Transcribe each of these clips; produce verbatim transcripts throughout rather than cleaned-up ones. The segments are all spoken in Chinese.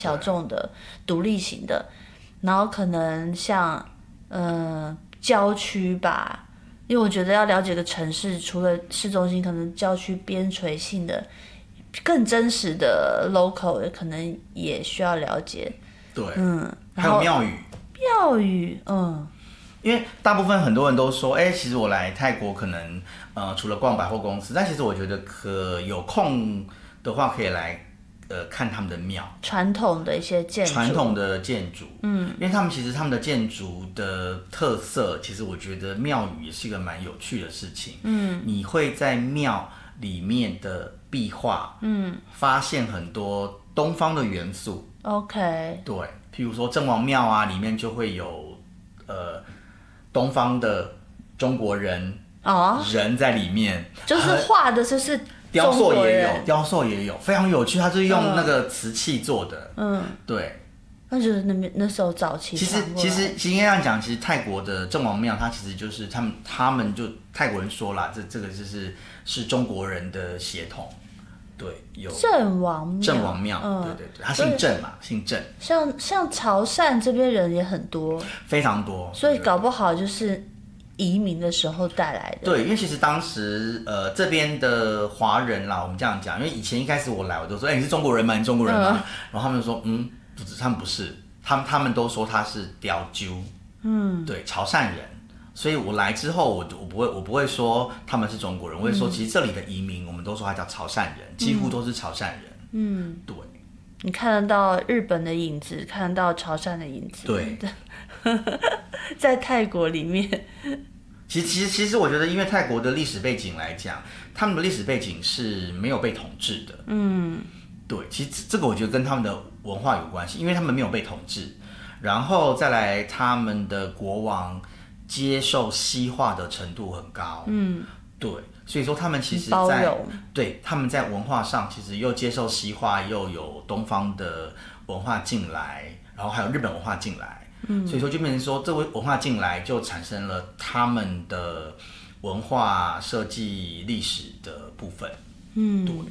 小众的、独立型的，然后可能像呃郊区吧，因为我觉得要了解个城市，除了市中心，可能郊区边陲性的、更真实的 local 可能也需要了解。 对，嗯，还有庙宇， 庙宇，嗯。 因为大部分很多人都说，哎、欸，其实我来泰国可能，呃，除了逛百货公司，但其实我觉得可有空的话，可以来，呃，看他们的庙， 传统的一些建筑， 传统的建筑，嗯，因为他们其实他们的建筑的特色，其实我觉得庙宇也是一个蛮有趣的事情，嗯，你会在庙里面的壁画，嗯，发现很多东方的元素 ，OK， 对，譬如说郑王庙啊，里面就会有，呃。东方的中国人哦，人在里面， 就是画的就是雕塑也有，雕塑也有，非常有趣。它是用那个瓷器做的，嗯，对。 那就是那边那时候早期。 其实其实其实应该这样讲，其实泰国的郑王庙，它其实就是他们他们就泰国人说啦，这这个就是是中国人的血统。对，有郑王庙， 郑王庙，嗯，对对对，他姓郑嘛，姓郑。 像像潮汕这边人也很多， 非常多， 所以搞不好就是移民的时候带来的。 对，因为其实当时呃这边的华人啦，我们这样讲，因为以前一开始我来，我都说，哎、欸，你是中国人吗？你是中国人吗？嗯、然后他们就说，嗯，不是，他们不是，他们他们都说他是雕鸠，嗯，对，潮汕人。所以我来之后，我我不会我不会说他们是中国人，我会说其实这里的移民，我们都说他叫潮汕人，几乎都是潮汕人。嗯，对。 你看得到日本的影子，看得到潮汕的影子。 对， 在泰国里面。 其实其实其实我觉得，因为泰国的历史背景来讲，他们的历史背景是没有被统治的。嗯，对，其实这个我觉得跟他们的文化有关系，因为他们没有被统治，然后再来他们的国王接受西化的程度很高，嗯，对，所以说他们其实在对他们在文化上其实又接受西化，又有东方的文化进来，然后还有日本文化进来，嗯，所以说就变成说这位文化进来就产生了他们的文化设计历史的部分，嗯，对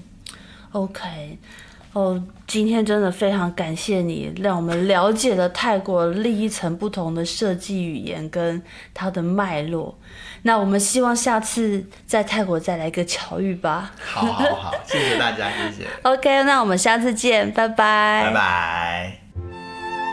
，OK。哦，今天真的非常感谢你，让我们了解了泰国另一层不同的设计语言跟它的脉络。那我们希望下次在泰国再来个巧遇吧。 好好好，谢谢大家，谢谢。 OK， 那我们下次见，拜拜。 拜拜。